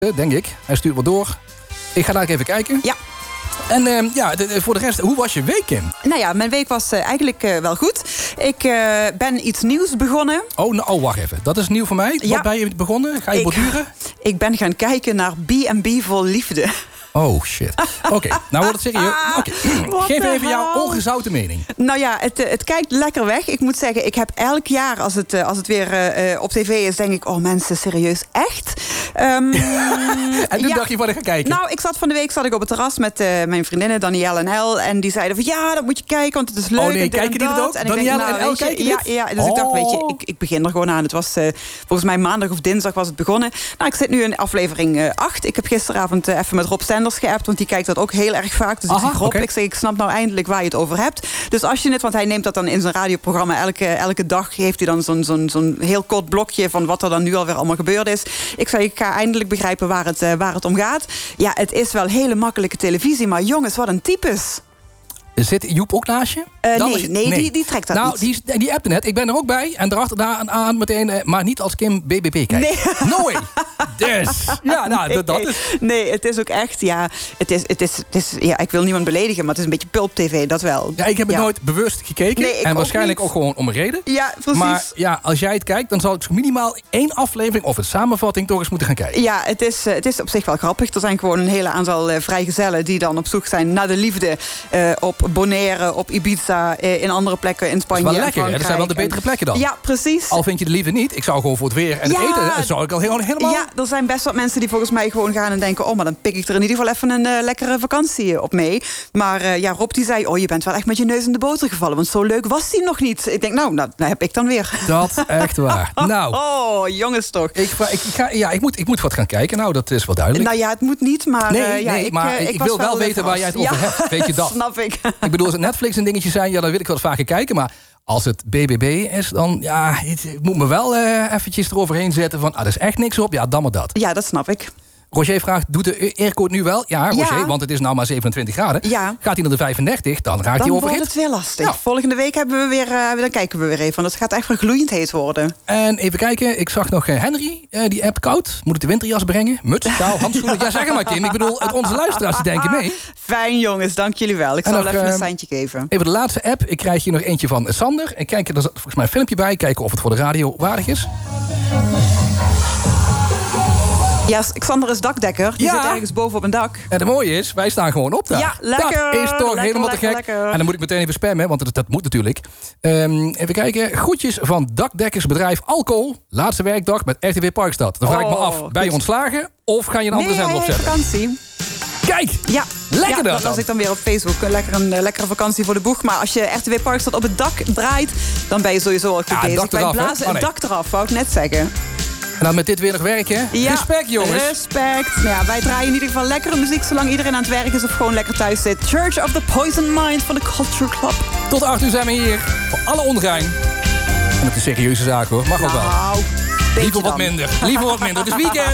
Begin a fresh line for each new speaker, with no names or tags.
denk ik. Hij stuurt wat door. Ik ga daar even kijken.
Ja.
En voor de rest, hoe was je week, Kim?
Nou ja, mijn week was eigenlijk wel goed. Ik ben iets nieuws begonnen.
Oh, wacht even. Dat is nieuw voor mij.
Ja.
Wat ben je begonnen? Ga je borduren?
Ik ben gaan kijken naar B&B voor liefde.
Oh, shit. Oké, nou wordt het serieus. Okay. Geef even jouw ongezouten mening.
Nou ja, het kijkt lekker weg. Ik moet zeggen, ik heb elk jaar als het weer op tv is, denk ik, oh mensen, serieus, echt?
En toen dacht je, wat ik ga kijken?
Nou, van de week op het terras met mijn vriendinnen Danielle en El. En die zeiden van, ja, dat moet je kijken, want het is leuk.
Oh nee, kijken die dat ook?
En
Danielle en El kijken dit?
Ja, dus ik dacht, weet je, ik begin er gewoon aan. Het was volgens mij maandag of dinsdag was het begonnen. Nou, ik zit nu in aflevering 8. Ik heb gisteravond even met Rob Stenders geappt, want die kijkt dat ook heel erg vaak. Dus ik zeg, Rob, ik snap nou eindelijk waar je het over hebt. Dus als je het, want hij neemt dat dan in zijn radioprogramma elke dag heeft hij dan zo'n heel kort blokje van wat er dan nu alweer allemaal gebeurd is. Ik zei, ik ga eindelijk begrijpen waar het om gaat. Ja, het is wel hele makkelijke televisie, maar jongens, wat een types.
Zit Joep ook naast je?
Nee. Die trekt dat niet.
Die appte net. Ik ben er ook bij. En daarachteraan meteen, maar niet als Kim BBB kijkt.
Nee.
No way. Dus, ja, nou, dat is...
Nee, het is ook echt, ja... Het is, ja, ik wil niemand beledigen, maar het is een beetje pulp-tv, dat wel.
Ja, ik heb het nooit bewust gekeken.
Nee,
en waarschijnlijk ook gewoon om een reden.
Ja, precies.
Maar ja, als jij het kijkt, dan zal ik minimaal 1 aflevering of een samenvatting toch eens moeten gaan kijken.
Ja, het is op zich wel grappig. Er zijn gewoon een hele aantal vrijgezellen die dan op zoek zijn naar de liefde op Bonaire, op Ibiza, in andere plekken in Spanje.
Dat is wel lekker, hè? Dat zijn wel de betere plekken dan.
Ja, precies.
Al vind je de liefde niet, ik zou gewoon voor het weer en het eten, zou ik al helemaal...
Ja, er zijn best wat mensen die volgens mij gewoon gaan en denken, oh, maar dan pik ik er in ieder geval even een lekkere vakantie op mee. Maar ja, Rob die zei, oh, je bent wel echt met je neus in de boter gevallen, want zo leuk was die nog niet. Ik denk, nou, dat heb ik dan weer.
Dat echt waar. Nou.
Oh, jongens toch.
Ik moet wat gaan kijken, nou, dat is wel duidelijk.
Nou ja, het moet niet, maar...
ik wil wel weten waar jij het over hebt. Weet je dat?
Snap ik.
Ik bedoel, als het Netflix en dingetjes zijn, ja, dan wil ik wel vaker kijken, maar als het BBB is, dan ja, het moet me wel eventjes eroverheen zetten van, dat is echt niks op, ja, dan maar dat.
Ja, dat snap ik.
Roger vraagt, doet de airco nu wel? Ja, Roger, want het is nou maar 27 graden. Ja. Gaat hij naar de 35, dan raakt hij overhit.
Dan wordt het weer lastig. Ja. Volgende week dan kijken we weer even. Want het gaat echt wel gloeiend heet worden.
En even kijken, ik zag nog Henry, die app koud. Moet ik de winterjas brengen? Muts, sjaal, handschoenen. Ja, zeg maar, Kim. Ik bedoel, onze luisteraars die denken mee.
Fijn, jongens. Dank jullie wel. Ik zal even een seintje geven.
Even de laatste app. Ik krijg hier nog eentje van Sander. En kijken, er zat volgens mij een filmpje bij. Kijken of het voor de radio waardig is.
Ja, Xander is dakdekker. Die zit ergens boven op een dak.
En het mooie is, wij staan gewoon op daar.
Ja, lekker.
Dat is toch helemaal te gek.
Lekker.
En dan moet ik meteen even spammen, want dat moet natuurlijk. Even kijken. Groetjes van dakdekkersbedrijf Alcohol. Laatste werkdag met RTV Parkstad. Dan vraag ik me af, ben je ontslagen of ga je een andere zender opzetten?
Nee, vakantie.
Kijk, lekker
dat las ik dan weer op Facebook. Een lekkere vakantie voor de boeg. Maar als je RTV Parkstad op het dak draait, dan ben je sowieso al goed bezig. Wij blazen het dak eraf, wou ik net zeggen.
En dan met dit weer nog werken. Ja, respect, jongens.
Respect. Nou ja, wij draaien in ieder geval lekkere muziek zolang iedereen aan het werk is of gewoon lekker thuis zit. Church of the Poison Mind van de Culture Club.
Tot 8 uur zijn we hier voor alle ongein. En het is serieuze zaak hoor, mag ook wel. Liever wat minder. Het is weekend.